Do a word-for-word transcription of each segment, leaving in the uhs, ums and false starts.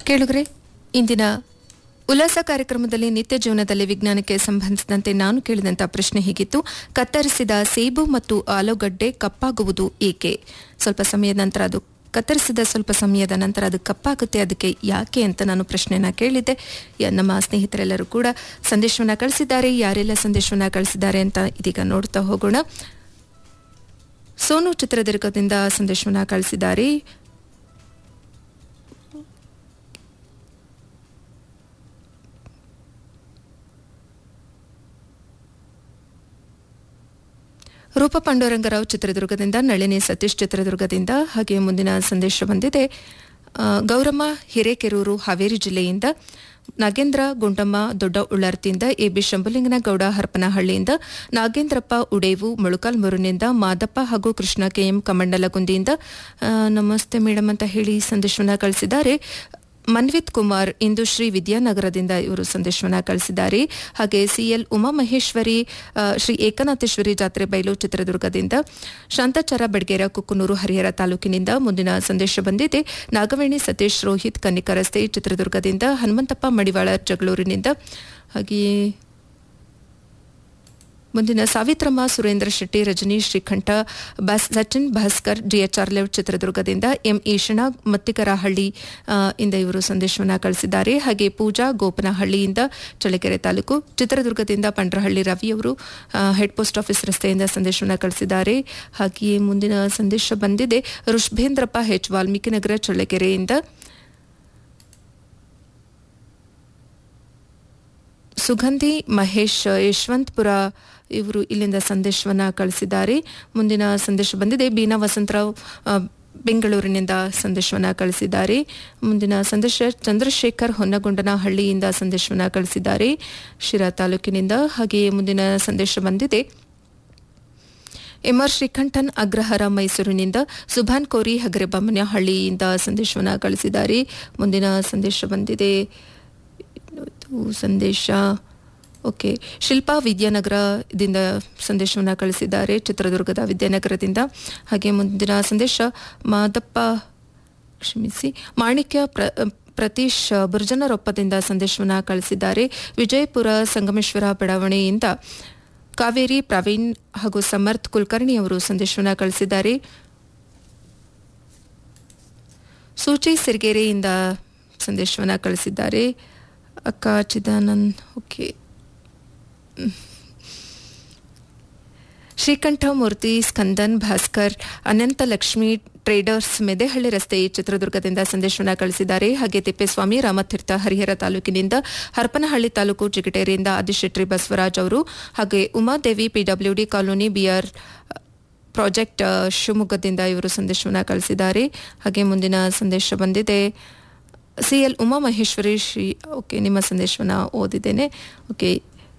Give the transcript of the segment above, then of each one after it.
ಕೇಳುಗರೆ, ಇಂದಿನ ಉಲ್ಲಾಸ ಕಾರ್ಯಕ್ರಮದಲ್ಲಿ ನಿತ್ಯ ಜೀವನದಲ್ಲಿ ವಿಜ್ಞಾನಕ್ಕೆ ಸಂಬಂಧಿಸಿದಂತೆ ನಾನು ಕೇಳಿದಂಥ ಪ್ರಶ್ನೆ ಹೀಗಿತ್ತು: ಕತ್ತರಿಸಿದ ಸೇಬು ಮತ್ತು ಆಲೂಗಡ್ಡೆ ಕಪ್ಪಾಗುವುದು ಏಕೆ? ಸ್ವಲ್ಪ ಸಮಯದ ನಂತರ ಅದು ಕತ್ತರಿಸಿದ ಸ್ವಲ್ಪ ಸಮಯದ ನಂತರ ಅದು ಕಪ್ಪಾಗುತ್ತೆ, ಅದಕ್ಕೆ ಯಾಕೆ ಅಂತ ನಾನು ಪ್ರಶ್ನೆನ ಕೇಳಿದ್ದೆ. ನಮ್ಮ ಸ್ನೇಹಿತರೆಲ್ಲರೂ ಕೂಡ ಸಂದೇಶವನ್ನು ಕಳಿಸಿದ್ದಾರೆ. ಯಾರೆಲ್ಲ ಸಂದೇಶವನ್ನು ಕಳಿಸಿದ್ದಾರೆ ಅಂತ ಇದೀಗ ನೋಡ್ತಾ ಹೋಗೋಣ. ಸೋನು ಚಿತ್ರದುರ್ಗದಿಂದ ಸಂದೇಶವನ್ನು ಕಳಿಸಿದ್ದಾರೆ. ರೂಪ ಪಾಂಡುರಂಗರಾವ್ ಚಿತ್ರದುರ್ಗದಿಂದ, ನಳಿನಿ ಸತೀಶ್ ಚಿತ್ರದುರ್ಗದಿಂದ, ಹಾಗೆ ಮುಂದಿನ ಸಂದೇಶ ಬಂದಿದೆ ಗೌರಮ್ಮ ಹಿರೇಕೆರೂರು ಹಾವೇರಿ ಜಿಲ್ಲೆಯಿಂದ, ನಾಗೇಂದ್ರ ಗುಂಡಮ್ಮ ದೊಡ್ಡ ಉಳ್ಳಾರ್ತಿಯಿಂದ, ಎ ಬಿ ಶಂಭುಲಿಂಗನಗೌಡ ಹರಪನಹಳ್ಳಿಯಿಂದ, ನಾಗೇಂದ್ರಪ್ಪ ಉಡೇವು ಮೊಳಕಾಲ್ಮೂರಿನಿಂದ, ಮಾದಪ್ಪ ಹಾಗೂ ಕೃಷ್ಣ ಕೆಎಂ ಕಮಂಡಲಗುಂದಿಯಿಂದ ನಮಸ್ತೆ ಮೇಡಮ್ ಅಂತ ಹೇಳಿ ಸಂದೇಶವನ್ನು ಕಳಿಸಿದ್ದಾರೆ. ಮನ್ವಿತ್ ಕುಮಾರ್ ಇಂದುಶ್ರೀ ವಿದ್ಯಾನಗರದಿಂದ ಇವರು ಸಂದೇಶವನ್ನು ಕಳಿಸಿದ್ದಾರೆ. ಹಾಗೆ ಸಿಎಲ್ ಉಮಾಮಹೇಶ್ವರಿ ಶ್ರೀ ಏಕನಾಥೇಶ್ವರಿ ಜಾತ್ರೆ ಬಯಲು ಚಿತ್ರದುರ್ಗದಿಂದ, ಶಾಂತಾಚಾರ ಬಡ್ಗೇರ ಕುಕ್ಕನೂರು ಹರಿಹರ ತಾಲೂಕಿನಿಂದ ಮುಂದಿನ ಸಂದೇಶ ಬಂದಿದೆ. ನಾಗವೇಣಿ ಸತೀಶ್ ರೋಹಿತ್ ಕನ್ನಿಕಾ ರಸ್ತೆ ಚಿತ್ರದುರ್ಗದಿಂದ, ಹನುಮಂತಪ್ಪ ಮಡಿವಾಳ ಜಗಳೂರಿನಿಂದ, ಹಾಗೆಯೇ ಮುಂದಿನ ಸಾವಿತ್ರಮ್ಮ ಸುರೇಂದ್ರ ಶೆಟ್ಟಿ ರಜನೀಶ್ ಶ್ರೀಕಂಠ ಬಸ್ ಸಚಿನ್ ಭಾಸ್ಕರ್ ಡಿಎಚ್ಆರ್ ಲೇಔಟ್ ಚಿತ್ರದುರ್ಗದಿಂದ, ಎಂ ಈಶಣ ಮತ್ತಿಕರಹಳ್ಳಿ ಇಂದ ಇವರು ಸಂದೇಶವನ್ನು ಕಳಿಸಿದ್ದಾರೆ. ಹಾಗೆ ಪೂಜಾ ಗೋಪನಹಳ್ಳಿಯಿಂದ ಚಳ್ಳಕೆರೆ ತಾಲೂಕು ಚಿತ್ರದುರ್ಗದಿಂದ ಪಂಡ್ರಹಳ್ಳಿ ರವಿಯವರು ಹೆಡ್ ಪೋಸ್ಟ್ ಆಫೀಸ್ ರಸ್ತೆಯಿಂದ ಸಂದೇಶವನ್ನು ಕಳಿಸಿದ್ದಾರೆ. ಹಾಗೆಯೇ ಮುಂದಿನ ಸಂದೇಶ ಬಂದಿದೆ ಋಷಭೇಂದ್ರಪ್ಪ ಹೆಚ್ ವಾಲ್ಮೀಕಿ ನಗರ ಚಳ್ಳಕೆರೆಯಿಂದ, ಸುಗಂಧಿ ಮಹೇಶ್ ಯಶವಂತಪುರ ಇವರು ಇಲ್ಲಿಂದ ಸಂದೇಶವನ್ನು ಕಳಿಸಿದ್ದಾರೆ. ಮುಂದಿನ ಸಂದೇಶ ಬಂದಿದೆ ಬೀನಾ ವಸಂತರಾವ್ ಬೆಂಗಳೂರಿನಿಂದ ಸಂದೇಶವನ್ನು ಕಳಿಸಿದ್ದಾರೆ. ಮುಂದಿನ ಸಂದೇಶ ಚಂದ್ರಶೇಖರ್ ಹೊನ್ನಗೊಂಡನಹಳ್ಳಿಯಿಂದ ಸಂದೇಶವನ್ನು ಕಳಿಸಿದ್ದಾರೆ ಶಿರಾ ತಾಲೂಕಿನಿಂದ. ಹಾಗೆಯೇ ಮುಂದಿನ ಸಂದೇಶ ಬಂದಿದೆ ಎಂಆರ್ ಶ್ರೀಕಂಠನ್ ಅಗ್ರಹಾರ ಮೈಸೂರಿನಿಂದ, ಸುಭಾನ್ ಕೋರಿ ಹಗರೆಬೊಮ್ಮನಹಳ್ಳಿಯಿಂದ ಸಂದೇಶವನ್ನು ಕಳಿಸಿದ್ದಾರೆ. ಮುಂದಿನ ಸಂದೇಶ ಬಂದಿದೆ ಸಂದೇಶ ಓಕೆ ಶಿಲ್ಪಾ ವಿದ್ಯಾನಗರದಿಂದ ಸಂದೇಶವನ್ನು ಕಳಿಸಿದ್ದಾರೆ ಚಿತ್ರದುರ್ಗದ ವಿದ್ಯಾನಗರದಿಂದ. ಹಾಗೆ ಮುಂದಿನ ಸಂದೇಶ ಮಾದಪ್ಪ ಕ್ಷಮಿಸಿ ಮಾಣಿಕ್ಯ ಪ್ರ ಪ್ರತೀಶ್ ಬುರ್ಜನರೊಪ್ಪದಿಂದ ಸಂದೇಶವನ್ನು ಕಳಿಸಿದ್ದಾರೆ. ವಿಜಯಪುರ ಸಂಗಮೇಶ್ವರ ಬಡಾವಣೆಯಿಂದ ಕಾವೇರಿ ಪ್ರವೀಣ್ ಹಾಗೂ ಸಮರ್ಥ್ ಕುಲಕರ್ಣಿ ಅವರು ಸಂದೇಶವನ್ನು ಕಳಿಸಿದ್ದಾರೆ. ಸೂಚಿ ಸಿರಿಗೆರೆಯಿಂದ ಸಂದೇಶವನ್ನು ಕಳಿಸಿದ್ದಾರೆ. ಅಕ್ಕ ಚಿದಾನಂದ್ ಓಕೆ ಶ್ರೀಕಂಠ ಮೂರ್ತಿ ಸ್ಕಂದನ್ ಭಾಸ್ಕರ್ ಅನಂತಲಕ್ಷ್ಮಿ ಟ್ರೇಡರ್ಸ್ ಮೆದೆಹಳ್ಳಿ ರಸ್ತೆ ಚಿತ್ರದುರ್ಗದಿಂದ ಸಂದೇಶವನ್ನು ಕಳಿಸಿದ್ದಾರೆ. ಹಾಗೆ ತಿಪ್ಪೇಸ್ವಾಮಿ ರಾಮತೀರ್ಥ ಹರಿಹರ ತಾಲೂಕಿನಿಂದ, ಹರಪನಹಳ್ಳಿ ತಾಲೂಕು ಚಿಗಟೇರಿಯಿಂದ ಆದಿಶೆಟ್ಟಿ ಬಸವರಾಜ್ ಅವರು, ಹಾಗೆ Umadevi PWD colony B R project ಶಿವಮೊಗ್ಗದಿಂದ ಇವರು ಸಂದೇಶವನ್ನು ಕಳಿಸಿದ್ದಾರೆ. ಹಾಗೆ ಮುಂದಿನ ಸಂದೇಶ ಬಂದಿದೆ ಸಿಎಲ್ ಉಮಾಮಹೇಶ್ವರಿ ಶ್ರೀ ಓಕೆ ನಿಮ್ಮ ಸಂದೇಶವನ್ನು ಓದಿದ್ದೇನೆ. ಓಕೆ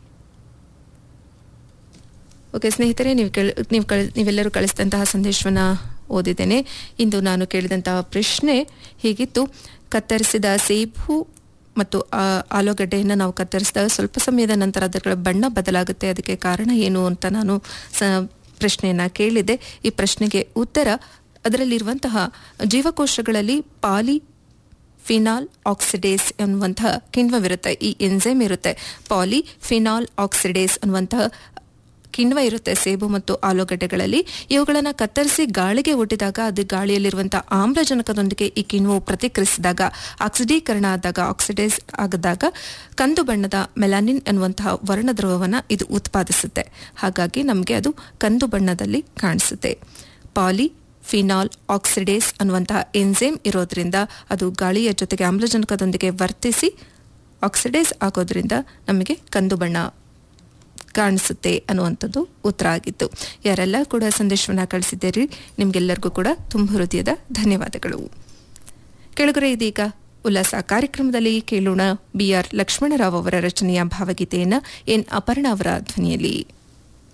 ಓಕೆ ಸ್ನೇಹಿತರೆ, ನೀವು ಕೇಳ ನೀವು ಕಳ ನೀವೆಲ್ಲರೂ ಕಳಿಸಿದಂತಹ ಸಂದೇಶವನ್ನು ಓದಿದ್ದೇನೆ. ಇಂದು ನಾನು ಕೇಳಿದಂತಹ ಪ್ರಶ್ನೆ ಹೀಗಿತ್ತು: ಕತ್ತರಿಸಿದ ಸೇಬು ಮತ್ತು ಆಲೂಗಡ್ಡೆಯನ್ನು ನಾವು ಕತ್ತರಿಸಿದಾಗ ಸ್ವಲ್ಪ ಸಮಯದ ನಂತರ ಅದರ ಬಣ್ಣ ಬದಲಾಗುತ್ತೆ, ಅದಕ್ಕೆ ಕಾರಣ ಏನು ಅಂತ ನಾನು ಸ ಪ್ರಶ್ನೆಯನ್ನು ಕೇಳಿದ್ದೆ. ಈ ಪ್ರಶ್ನೆಗೆ ಉತ್ತರ ಅದರಲ್ಲಿರುವಂತಹ ಜೀವಕೋಶಗಳಲ್ಲಿ ಪಾಲಿ ಫಿನಾಲ್ ಆಕ್ಸಿಡೇಸ್ ಅನ್ನುವಂತಹ ಕಿಣ್ವವಿರುತ್ತೆ. ಈ ಎನ್ಸೈಮ್ ಇರುತ್ತೆ. ಪಾಲಿ ಫಿನಾಲ್ ಆಕ್ಸಿಡೇಸ್ ಅನ್ನುವಂತಹ ಕಿಣ್ವ ಇರುತ್ತೆ ಸೇಬು ಮತ್ತು ಆಲೂಗಡ್ಡೆಗಳಲ್ಲಿ. ಇವುಗಳನ್ನು ಕತ್ತರಿಸಿ ಗಾಳಿಗೆ ಒಡ್ಡಿದಾಗ ಅದು ಗಾಳಿಯಲ್ಲಿರುವಂತಹ ಆಮ್ಲಜನಕದೊಂದಿಗೆ ಈ ಕಿಣ್ವವು ಪ್ರತಿಕ್ರಿಯಿಸಿದಾಗ, ಆಕ್ಸಿಡೀಕರಣ ಆದಾಗ, ಆಕ್ಸಿಡೈಸ್ ಆಗದಾಗ ಕಂದು ಬಣ್ಣದ ಮೆಲಾನಿನ್ ಎನ್ನುವಂತಹ ವರ್ಣದ್ರವವನ್ನು ಇದು ಉತ್ಪಾದಿಸುತ್ತೆ. ಹಾಗಾಗಿ ನಮಗೆ ಅದು ಕಂದು ಬಣ್ಣದಲ್ಲಿ ಕಾಣಿಸುತ್ತೆ. ಪಾಲಿ ಫಿನಾಲ್ ಆಕ್ಸಿಡೇಸ್ ಅನ್ನುವಂತಹ ಎನ್ಸೈಮ್ ಇರೋದ್ರಿಂದ ಅದು ಗಾಳಿಯ ಜೊತೆಗೆ ಆಮ್ಲಜನಕದೊಂದಿಗೆ ವರ್ತಿಸಿ ಆಕ್ಸಿಡೈಸ್ ಆಗೋದ್ರಿಂದ ನಮಗೆ ಕಂದು ಬಣ್ಣ ಕಾಣಿಸುತ್ತೆ ಅನ್ನುವಂಥದ್ದು ಉತ್ತರ ಆಗಿತ್ತು. ಯಾರೆಲ್ಲ ಕೂಡ ಸಂದೇಶವನ್ನು ಕಳಿಸಿದ್ದೀರಿ ನಿಮಗೆಲ್ಲರಿಗೂ ಕೂಡ ತುಂಬ ಹೃದಯದ ಧನ್ಯವಾದಗಳು. ಕೆಳಗರೆ ಇದೀಗ ಉಲ್ಲಾಸ ಕಾರ್ಯಕ್ರಮದಲ್ಲಿ ಕೇಳೋಣ ಬಿ ಆರ್ ಲಕ್ಷ್ಮಣರಾವ್ ಅವರ ರಚನೆಯ ಭಾವಗೀತೆಯನ್ನು ಎನ್ ಅಪರ್ಣಾ ಅವರ ಧ್ವನಿಯಲ್ಲಿ.